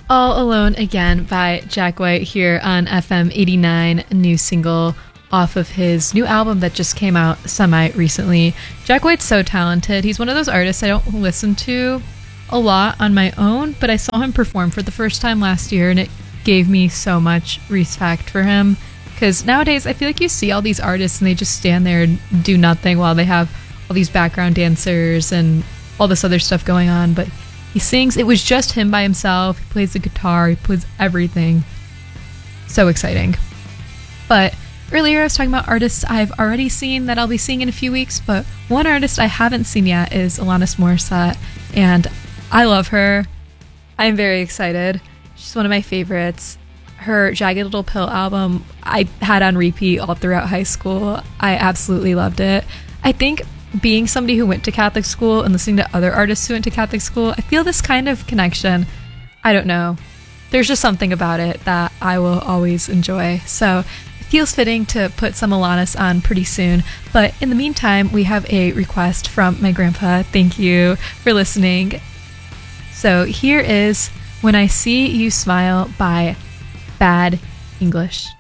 All Alone Again by Jack White here on FM 89, a new single off of his new album that just came out semi-recently. Jack White's so talented. He's one of those artists I don't listen to a lot on my own, but I saw him perform for the first time last year, and it gave me so much respect for him. Because nowadays, I feel like you see all these artists and they just stand there and do nothing while they have all these background dancers and all this other stuff going on, but he sings. It was just him by himself. He plays the guitar. He plays everything. So exciting. But earlier I was talking about artists I've already seen that I'll be seeing in a few weeks, but one artist I haven't seen yet is Alanis Morissette, and I love her. I'm very excited. She's one of my favorites. Her Jagged Little Pill album I had on repeat all throughout high school. I absolutely loved it. I think being somebody who went to Catholic school and listening to other artists who went to Catholic school, I feel this kind of connection. I don't know. There's just something about it that I will always enjoy. So it feels fitting to put some Alanis on pretty soon. But in the meantime, we have a request from my grandpa. Thank you for listening. So here is When I See You Smile by Bad English.